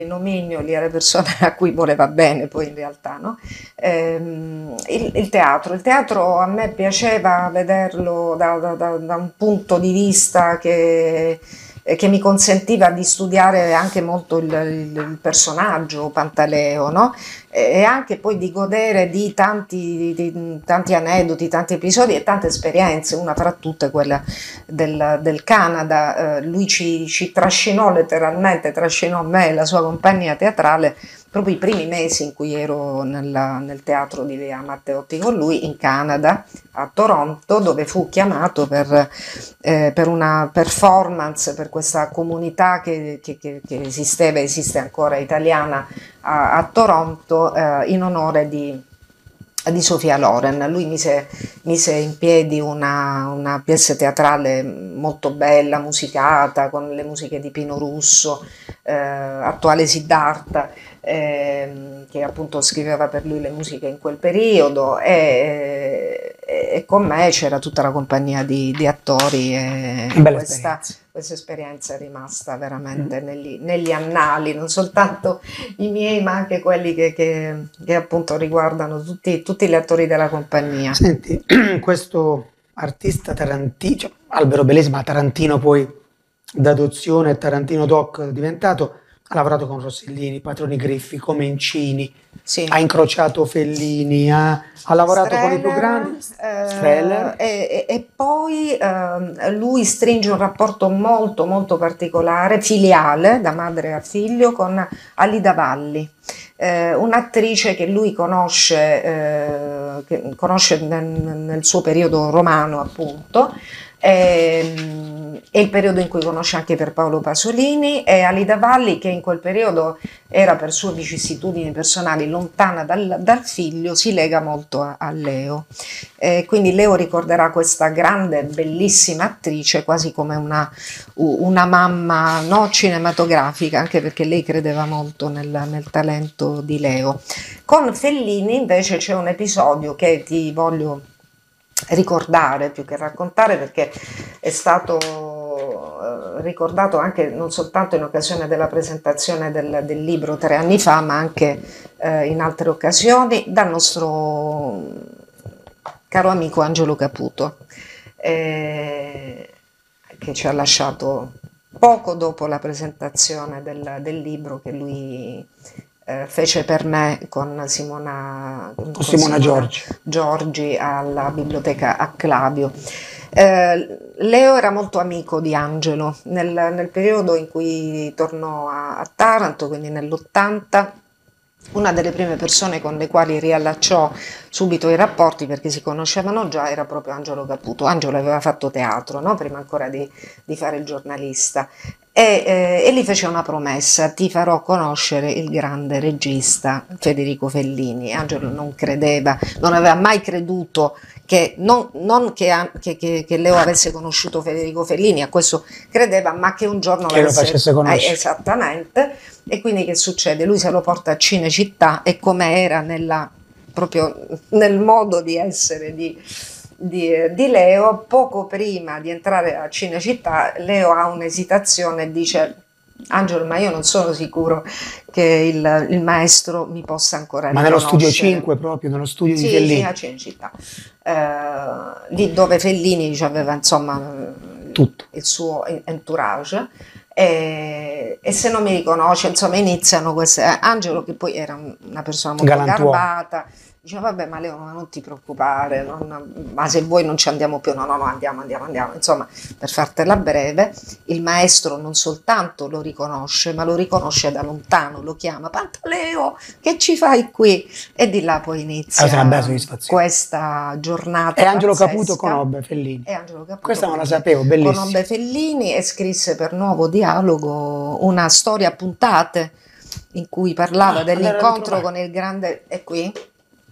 nomignoli alle persone a cui voleva bene, poi in realtà, no? Il teatro a me piaceva vederlo da un punto di vista che mi consentiva di studiare anche molto il personaggio Pantaleo, no? E anche poi di godere di tanti aneddoti, tanti episodi e tante esperienze, una fra tutte quella del Canada. Lui ci trascinò letteralmente, trascinò me e la sua compagnia teatrale proprio i primi mesi in cui ero nel teatro di Via Matteotti con lui in Canada, a Toronto, dove fu chiamato per una performance per questa comunità che esisteva, esiste ancora, italiana a Toronto, in onore di Sofia Loren. Lui mise in piedi una pièce teatrale molto bella, musicata, con le musiche di Pino Russo, attuale Siddhartha, che appunto scriveva per lui le musiche in quel periodo, e con me c'era tutta la compagnia di attori, e Bella esperienza. questa esperienza è rimasta veramente negli annali, non soltanto i miei, ma anche quelli che appunto riguardano tutti gli attori della compagnia. Senti, questo artista tarantino, cioè, Alvaro Bellesi, ma Tarantino poi d'adozione, Tarantino doc diventato, ha lavorato con Rossellini, Patroni Griffi, Comencini, Sì. ha incrociato Fellini, ha lavorato con i più grandi, Streller. E poi lui stringe un rapporto molto molto particolare, filiale, da madre a figlio, con Alida Valli, un'attrice che lui conosce nel suo periodo romano, appunto. È il periodo in cui conosce anche Pierpaolo Pasolini, e Alida Valli, che in quel periodo era per sue vicissitudini personali lontana dal figlio, si lega molto a Leo. Quindi Leo ricorderà questa grande, bellissima attrice quasi come una mamma, no, cinematografica, anche perché lei credeva molto nel talento di Leo. Con Fellini invece c'è un episodio che ti voglio ricordare più che raccontare, perché è stato ricordato anche non soltanto in occasione della presentazione del libro 3 anni fa, ma anche in altre occasioni, dal nostro caro amico Angelo Caputo, che ci ha lasciato poco dopo la presentazione del libro che lui fece per me con Simona Giorgi alla biblioteca Acclavio. Leo era molto amico di Angelo nel periodo in cui tornò a Taranto, quindi nell'80. Una delle prime persone con le quali riallacciò subito i rapporti, perché si conoscevano già, era proprio Angelo Caputo. Angelo aveva fatto teatro, no? Prima ancora di fare il giornalista, e gli fece una promessa: ti farò conoscere il grande regista Federico Fellini. Angelo non credeva, non aveva mai creduto che Leo avesse conosciuto Federico Fellini, a questo credeva, ma che un giorno che lo facesse conoscere. Esattamente. E quindi che succede? Lui se lo porta a Cinecittà, e come era proprio nel modo di essere di Leo, poco prima di entrare a Cinecittà, Leo ha un'esitazione e dice: Angelo, ma io non sono sicuro che il maestro mi possa ancora riconoscere. Ma nello studio 5 proprio, nello studio di Fellini? Sì, a Cinecittà, lì dove Fellini aveva insomma tutto il suo entourage. E se non mi riconosce, insomma, iniziano queste. Angelo, che poi era una persona molto garbata, diceva: vabbè, ma Leo, non ti preoccupare, ma se vuoi non ci andiamo più. No, andiamo. Insomma, per fartela breve, il maestro non soltanto lo riconosce, ma lo riconosce da lontano, lo chiama: Pantaleo, che ci fai qui? E di là poi inizia questa giornata. E Angelo Caputo conobbe Fellini. Questa non la sapevo, bellissimo. Conobbe Fellini e scrisse per Nuovo Dialogo una storia a puntate in cui parlava dell'incontro con il grande. È qui?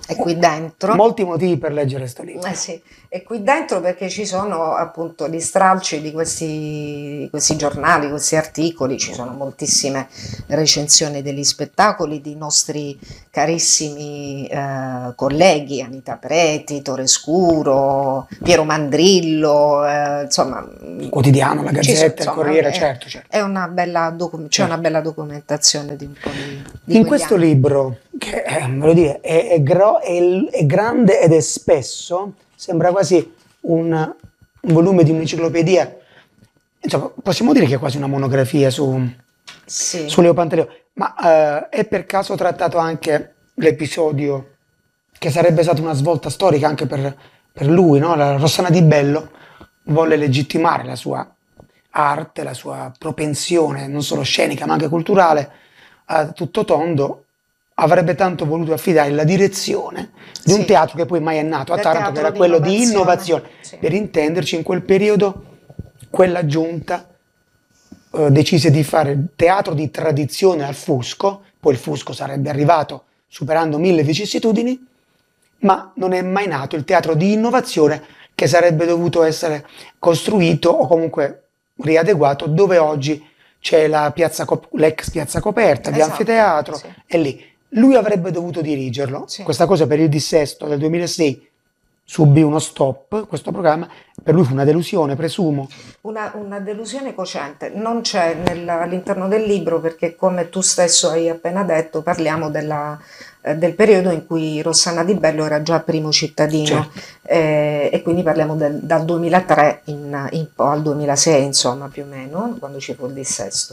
è qui dentro. Molti motivi per leggere questo libro. Sì, è qui dentro perché ci sono appunto gli stralci di questi giornali, questi articoli, ci sono moltissime recensioni degli spettacoli di nostri carissimi colleghi, Anita Preti, Torescuro, Piero Mandrillo, insomma. Il quotidiano, la Gazzetta, il Corriere, certo. È una bella c'è una bella documentazione di un po' di in questo anni. Libro, che voglio dire, è grande ed è spesso, sembra quasi un volume di un'enciclopedia. Insomma, possiamo dire che è quasi una monografia su Leo Pantaleo, ma è per caso trattato anche l'episodio che sarebbe stata una svolta storica anche per lui, no? La Rossana Di Bello volle legittimare la sua arte, la sua propensione non solo scenica ma anche culturale a tutto tondo. Avrebbe tanto voluto affidare la direzione di un teatro che poi mai è nato a Taranto, che era quello di innovazione. Per intenderci, in quel periodo quella giunta decise di fare teatro di tradizione al Fusco, poi il Fusco sarebbe arrivato superando 1000 vicissitudini, ma non è mai nato il teatro di innovazione che sarebbe dovuto essere costruito o comunque riadeguato dove oggi c'è l'ex piazza coperta, di anfiteatro, e lì. Lui avrebbe dovuto dirigerlo, questa cosa per il dissesto del 2006 subì uno stop, questo programma, per lui fu una delusione, presumo. Una delusione cocente, non c'è all'interno del libro perché come tu stesso hai appena detto parliamo del periodo in cui Rossana Di Bello era già primo cittadino, e quindi parliamo dal 2003 al 2006 insomma più o meno, quando ci fu il dissesto.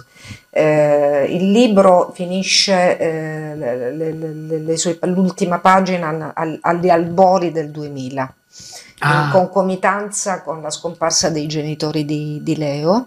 Il libro finisce l'ultima pagina agli albori del 2000. In concomitanza con la scomparsa dei genitori di Leo,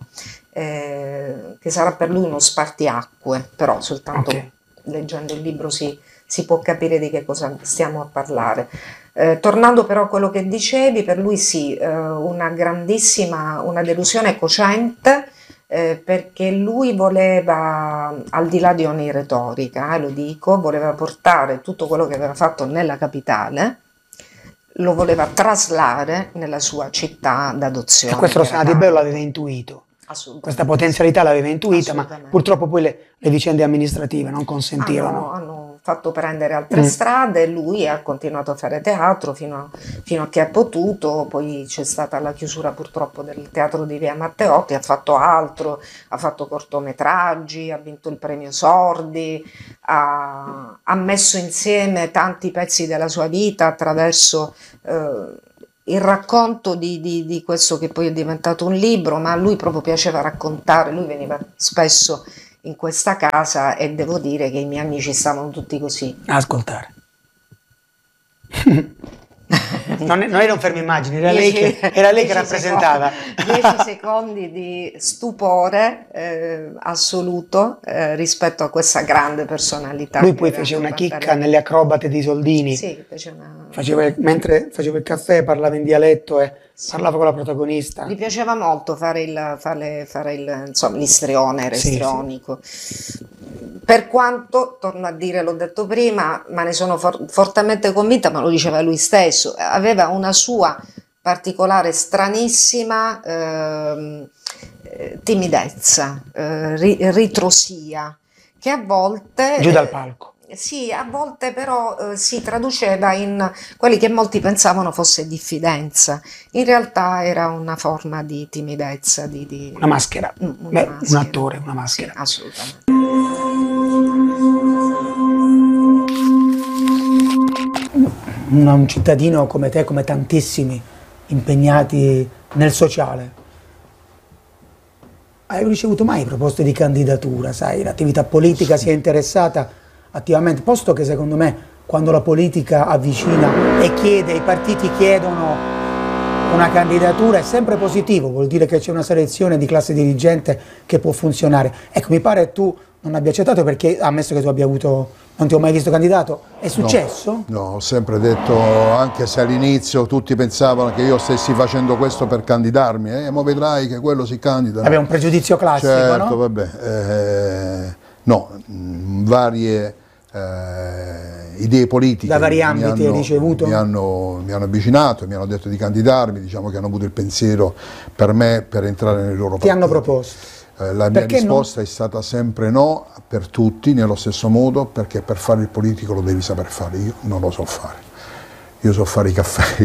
che sarà per lui uno spartiacque, però soltanto leggendo il libro si può capire di che cosa stiamo a parlare. Tornando però a quello che dicevi, per lui una delusione cocente, perché lui voleva, al di là di ogni retorica, lo dico, voleva portare tutto quello che aveva fatto nella capitale, lo voleva traslare nella sua città d'adozione. E questo Rossana Di Bello l'aveva intuito. Questa potenzialità l'aveva intuita, ma purtroppo poi le vicende amministrative non consentirono. Hanno fatto prendere altre strade, lui ha continuato a fare teatro fino a che ha potuto, poi c'è stata la chiusura purtroppo del teatro di Via Matteotti, ha fatto altro, ha fatto cortometraggi, ha vinto il premio Sordi, ha messo insieme tanti pezzi della sua vita attraverso il racconto di questo che poi è diventato un libro, ma a lui proprio piaceva raccontare, lui veniva spesso in questa casa e devo dire che i miei amici stavano tutti così. Ascoltare. Non era un fermo immagini, era lei che rappresentava. 10 secondi di stupore assoluto rispetto a questa grande personalità. Lui poi fece una chicca nelle acrobate di Soldini. Sì, mentre faceva il caffè parlava in dialetto e parlava con la protagonista. Gli piaceva molto fare insomma, l'istrione, era istrionico. Per quanto, torno a dire, l'ho detto prima, ma ne sono fortemente convinta, ma lo diceva lui stesso, aveva una sua particolare, stranissima timidezza, ritrosia, che a volte... Giù dal palco. Sì, a volte però si traduceva in quelli che molti pensavano fosse diffidenza. In realtà era una forma di timidezza. Una maschera. Un attore, una maschera. Sì, assolutamente. Un cittadino come te, come tantissimi impegnati nel sociale, hai ricevuto mai proposte di candidatura? Sai, l'attività politica si è interessata attivamente, posto che secondo me quando la politica avvicina e i partiti chiedono una candidatura è sempre positivo, vuol dire che c'è una selezione di classe dirigente che può funzionare. Ecco, mi pare tu non abbia accettato perché, ammesso che tu abbia non ti ho mai visto candidato, è successo? No, ho sempre detto, anche se all'inizio tutti pensavano che io stessi facendo questo per candidarmi, ma vedrai che quello si candida. Vabbè, un pregiudizio classico, certo, no? Vabbè, no, varie idee politiche da vari ambiti hai ricevuto? Mi hanno avvicinato, mi hanno detto di candidarmi, diciamo che hanno avuto il pensiero per me per entrare nei loro partiti. Ti hanno proposto? La mia risposta è stata sempre no, per tutti, nello stesso modo, perché per fare il politico lo devi saper fare, io non lo so fare. Io so fare i caffè,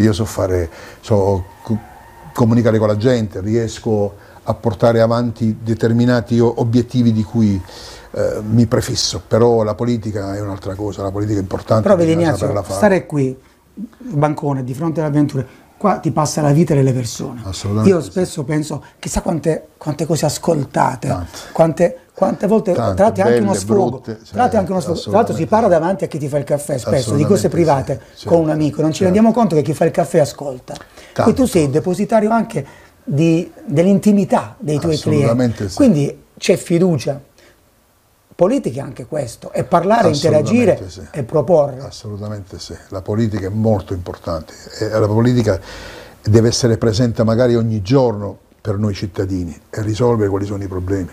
so comunicare con la gente, riesco a portare avanti determinati obiettivi di cui mi prefisso, però la politica è un'altra cosa, la politica è importante. Però vedi Ignazio, stare qui, bancone, di fronte alle avventure, qua ti passa la vita delle persone. Assolutamente. Io spesso penso, chissà quante cose ascoltate, Tante. quante volte, tra l'altro anche uno sfogo, brutte, tra l'altro si parla davanti a chi ti fa il caffè spesso, di cose private, con un amico, non ci rendiamo conto che chi fa il caffè ascolta. E tu sei depositario anche dell'intimità dei tuoi clienti, quindi c'è fiducia. Politica è anche questo, è parlare, interagire e proporre. Assolutamente sì, la politica è molto importante, la politica deve essere presente magari ogni giorno per noi cittadini e risolvere quali sono i problemi,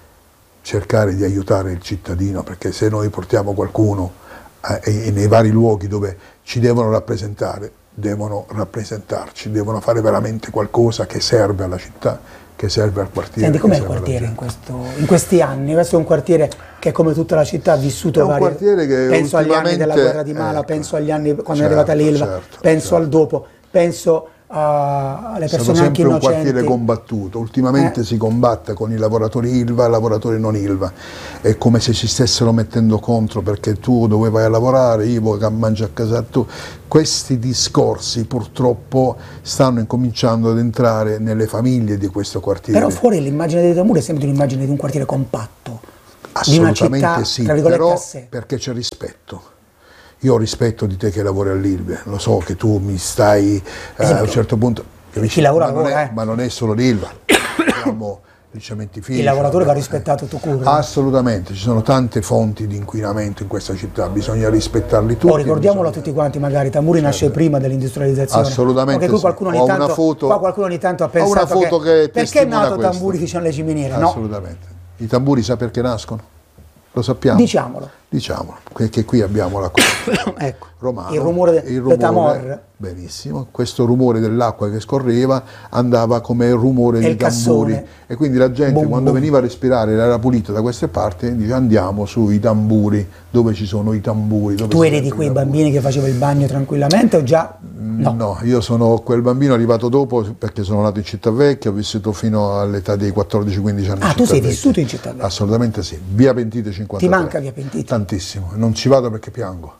cercare di aiutare il cittadino, perché se noi portiamo qualcuno nei vari luoghi dove ci devono rappresentare, devono rappresentarci, devono fare veramente qualcosa che serve alla città, che serve al quartiere. Senti, com'è il quartiere in questi anni? Questo è un quartiere che, come tutta la città, ha vissuto penso agli anni della guerra di Mala, penso agli anni quando è arrivata l'Ilva, penso al dopo, penso alle persone anche innocenti. È sempre un quartiere combattuto, ultimamente si combatte con i lavoratori Ilva e i lavoratori non Ilva, è come se ci stessero mettendo contro perché tu dove vai a lavorare, io voglio che mangi a casa tu. Questi discorsi purtroppo stanno incominciando ad entrare nelle famiglie di questo quartiere. Però fuori l'immagine di Tamuri è sempre un'immagine di un quartiere compatto, assolutamente di una città, sì, tra virgolette, però a sé. Perché c'è rispetto. Io ho rispetto di te che lavori all'Ilva, lo so che tu mi stai a un certo punto, chi lavora ma non è solo l'Ilva, abbiamo il cementificio. Il lavoratore va rispettato tu cura. Assolutamente, ci sono tante fonti di inquinamento in questa città, bisogna rispettarli tutti. Ricordiamolo a tutti quanti magari, Tamuri nasce prima dell'industrializzazione. Assolutamente sì. Qualcuno ogni tanto ha pensato perché è nato Tamburi vicino alle ciminiere? Assolutamente. No. I tamburi sa perché nascono? Lo sappiamo? Diciamolo, che qui abbiamo la ecco, romano, il rumore del tamor. Benissimo, questo rumore dell'acqua che scorreva andava come il rumore dei tamburi e quindi la gente quando veniva a respirare l'era pulita da queste parti dice andiamo sui tamburi, dove ci sono i tamburi. Tu eri di quei bambini che faceva il bagno tranquillamente o già? No, io sono quel bambino arrivato dopo perché sono nato in Cittavecchia, ho vissuto fino all'età dei 14-15 anni. Ah, tu sei vissuto in Cittavecchia? Assolutamente sì, via Pentite 53. Ti manca via Pentite? Tantissimo, non ci vado perché piango.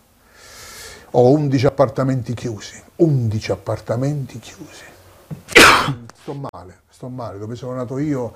Ho 11 appartamenti chiusi, 11 appartamenti chiusi. Sto male, dove sono nato io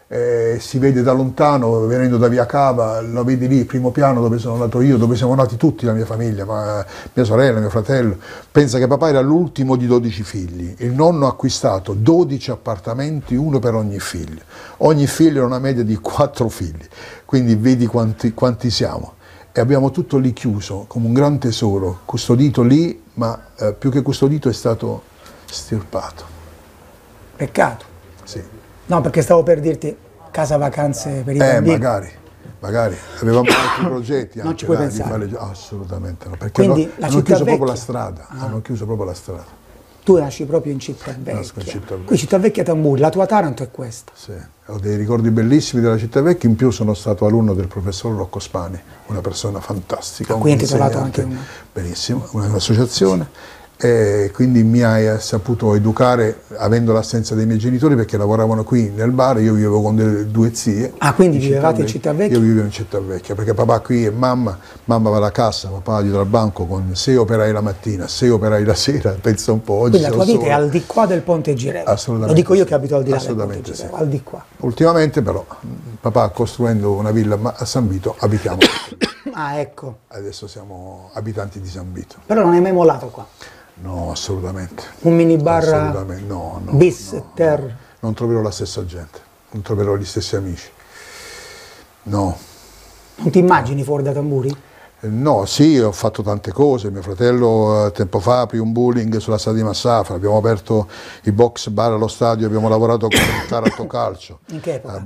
si vede da lontano, venendo da via Cava, lo vedi lì, primo piano dove sono nato io, dove siamo nati tutti, la mia famiglia, mia sorella, mio fratello. Pensa che papà era l'ultimo di 12 figli, il nonno ha acquistato 12 appartamenti, uno per ogni figlio. Ogni figlio era una media di 4 figli, quindi vedi quanti siamo. E abbiamo tutto lì chiuso, come un gran tesoro, custodito lì, ma più che custodito è stato stirpato. Peccato. Sì. No, perché stavo per dirti casa vacanze per i bambini. Magari. Avevamo altri progetti non anche ci puoi là, pensare. Assolutamente no, perché quindi hanno chiuso proprio la strada, hanno chiuso proprio la strada. Tu nasci proprio in Cittavecchia. Nasco in Cittavecchia. Qui Cittavecchia Tamburi, la tua Taranto è questa. Sì, ho dei ricordi bellissimi della Cittavecchia, in più sono stato alunno del professor Rocco Spani, una persona fantastica. Qui hai intitolato anche una. Benissimo, un'associazione. E quindi mi hai saputo educare avendo l'assenza dei miei genitori perché lavoravano qui nel bar, io vivevo con due zie. Ah, quindi vivevate in Cittavecchia? Io vivevo in Cittavecchia perché papà qui e mamma va alla cassa, papà dietro al banco con 6 operai la mattina, 6 operai la sera, pensa un po'. Oggi quindi la tua vita è al di qua del Ponte Girevole. Assolutamente. Lo dico io che abito al di là del Ponte Girevole, al di qua. Ultimamente però papà costruendo una villa a San Vito abitiamo. Ah, ecco. Adesso siamo abitanti di San Vito. Però non hai mai mollato qua? No, assolutamente. Un minibar no, bis ter? Non troverò la stessa gente, non troverò gli stessi amici. No. Non ti immagini fuori da Tamburi? No, sì, ho fatto tante cose. Mio fratello tempo fa aprì un bowling sulla strada di Massafra, abbiamo aperto i box bar allo stadio, abbiamo lavorato con il Taranto Calcio. In che epoca?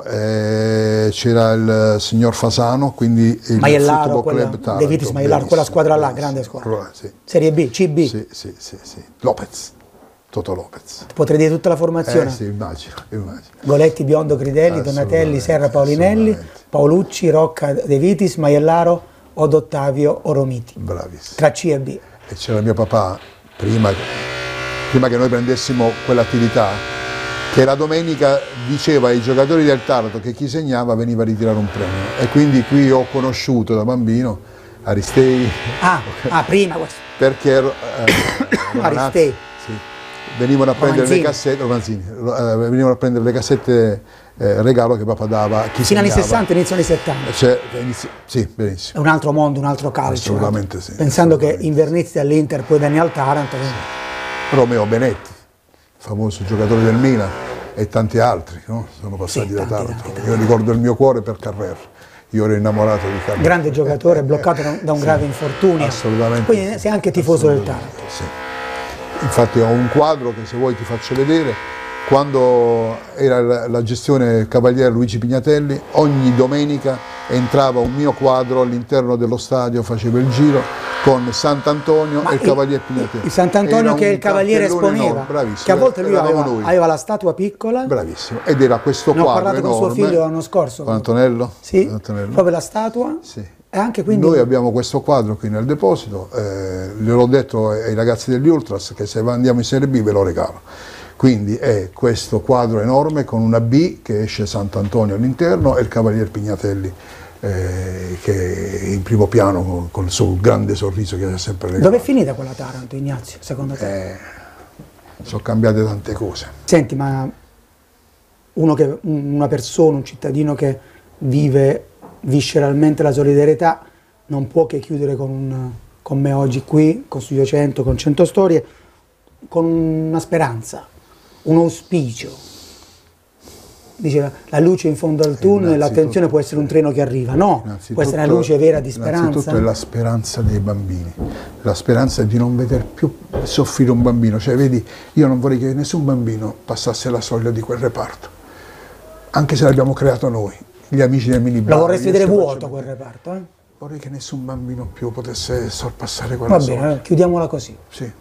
C'era il signor Fasano, quindi il Maiellaro, Football Club Taranto. De Vitis Maiellaro, quella squadra là, grande squadra. Sì. Serie B, CB. Sì. Lopez, Toto Lopez. Potrei dire tutta la formazione? Sì, immagino. Goletti, Biondo, Cridelli, Donatelli, Serra, Paulinelli, Paolucci, Rocca, De Vitis, Maiellaro, Od Ottavio o Romiti. Bravissimo. Tra C e B. E c'era mio papà, prima che noi prendessimo quell'attività, che la domenica diceva ai giocatori del Taranto che chi segnava veniva a ritirare un premio. E quindi qui ho conosciuto da bambino Aristei. Prima questo. Perché Aristei. Sì, venivano a prendere le cassette, venivano a prendere le cassette regalo che papà dava a chi fino anni segnava. 60, inizio anni 70. Sì, benissimo. È un altro mondo, un altro calcio. Assolutamente sì. Pensando che Invernizzi all'Inter, poi Dani al Taranto. Romeo Benetti, famoso giocatore del Milan, e tanti altri, no? Sono passati da Taranto. Io ricordo il mio cuore per Carrer. Io ero innamorato di Carrer. Grande giocatore, bloccato da un grave infortunio. Assolutamente. Quindi sei anche tifoso del Taranto. Sì. Infatti ho un quadro che se vuoi ti faccio vedere. Quando era la gestione Cavaliere Luigi Pignatelli, ogni domenica entrava un mio quadro all'interno dello stadio, facevo il giro con Sant'Antonio e il Cavaliere Pignatelli. Il Sant'Antonio che il Cavaliere esponeva, bravissimo, che a volte lui aveva la statua piccola. Bravissimo, ed era questo ne quadro enorme. Ho parlato con suo figlio l'anno scorso. Con Antonello? Sì, Antonello. proprio la statua. Sì. E anche quindi... Noi abbiamo questo quadro qui nel deposito, gliel'ho detto ai ragazzi degli Ultras che se andiamo in Serie B ve lo regalo. Quindi è questo quadro enorme con una B che esce Sant'Antonio all'interno e il Cavalier Pignatelli che è in primo piano con il suo grande sorriso che ha sempre regalato. Dove è finita quella Taranto, Ignazio, secondo te? Sono cambiate tante cose. Senti, ma una persona, un cittadino che vive visceralmente la solidarietà non può che chiudere con me oggi qui, con Studio 100, con 100 Storie, con una speranza, un auspicio. Dice la luce in fondo al tunnel, l'attenzione può essere un treno che arriva, no, può essere una luce vera di speranza. Innanzitutto è la speranza dei bambini, la speranza di non veder più soffrire un bambino, cioè vedi, io non vorrei che nessun bambino passasse la soglia di quel reparto, anche se l'abbiamo creato noi, gli amici del minibar. Lo vorresti vedere vuoto quel reparto? Vorrei che nessun bambino più potesse sorpassare quella soglia. Va bene, chiudiamola così. Sì.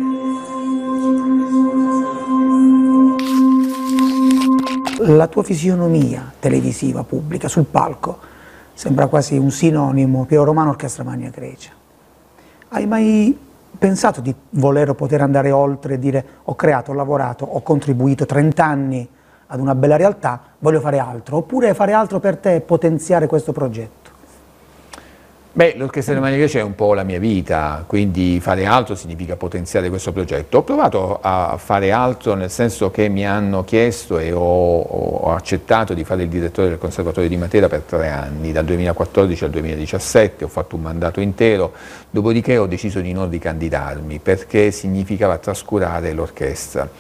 La tua fisionomia televisiva, pubblica, sul palco, sembra quasi un sinonimo, Piero Romano, Orchestra Magna Grecia. Hai mai pensato di voler o poter andare oltre e dire ho creato, ho lavorato, ho contribuito 30 anni ad una bella realtà, voglio fare altro, oppure fare altro per te e potenziare questo progetto? Beh, l'Orchestra della Magna Grecia è un po' la mia vita, quindi fare altro significa potenziare questo progetto. Ho provato a fare altro nel senso che mi hanno chiesto e ho accettato di fare il direttore del Conservatorio di Matera per 3 anni, dal 2014 al 2017, ho fatto un mandato intero, dopodiché ho deciso di non ricandidarmi perché significava trascurare l'orchestra.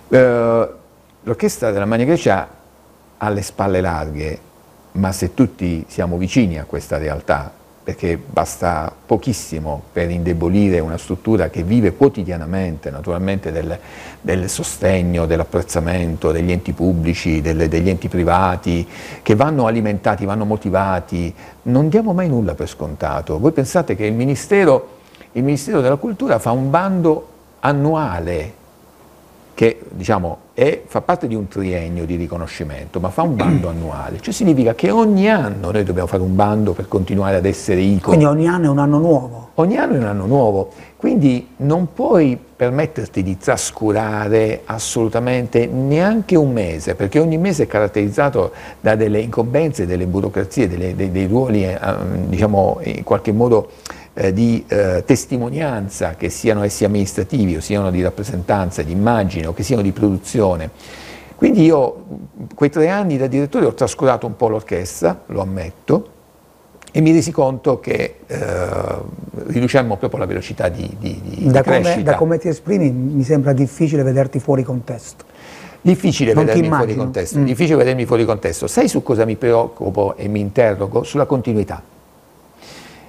L'Orchestra della Magna Grecia ha le spalle larghe, ma se tutti siamo vicini a questa realtà, perché basta pochissimo per indebolire una struttura che vive quotidianamente naturalmente del sostegno, dell'apprezzamento degli enti pubblici, degli enti privati, che vanno alimentati, vanno motivati. Non diamo mai nulla per scontato. Voi pensate che il Ministero della Cultura fa un bando annuale che diciamo, fa parte di un triennio di riconoscimento, ma fa un bando annuale, cioè significa che ogni anno noi dobbiamo fare un bando per continuare ad essere iconi. Quindi ogni anno è un anno nuovo? Ogni anno è un anno nuovo, quindi non puoi permetterti di trascurare assolutamente neanche un mese, perché ogni mese è caratterizzato da delle incombenze, delle burocrazie, dei ruoli diciamo in qualche modo di testimonianza, che siano essi amministrativi o siano di rappresentanza, di immagine o che siano di produzione. Quindi io quei 3 anni da direttore ho trascurato un po' l'orchestra, lo ammetto, e mi resi conto che riducemmo proprio la velocità di crescita. Da come ti esprimi mi sembra difficile vederti fuori contesto. Difficile vedermi fuori contesto, difficile vedermi fuori contesto. Sai su cosa mi preoccupo e mi interrogo? Sulla continuità.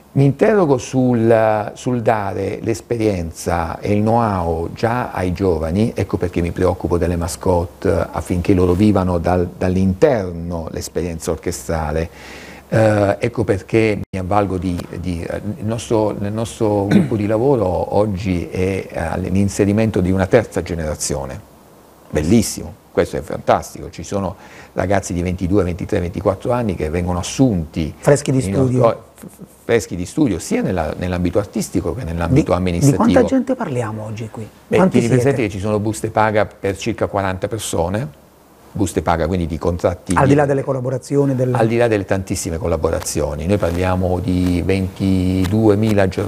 Mi interrogo sul dare l'esperienza e il know-how già ai giovani, ecco perché mi preoccupo delle mascotte affinché loro vivano dall'interno l'esperienza orchestrale. Ecco perché mi avvalgo nel nostro gruppo di lavoro oggi è l'inserimento di una terza generazione. Bellissimo, questo è fantastico, ci sono ragazzi di 22, 23, 24 anni che vengono assunti Freschi di studio. Freschi di studio sia nell'ambito artistico che nell'ambito amministrativo. Di quanta gente parliamo oggi qui? Tieni presente che ci sono buste paga per circa 40 persone, buste paga quindi di contratti. Al di là delle collaborazioni? Al di là delle tantissime collaborazioni, noi parliamo di 22.000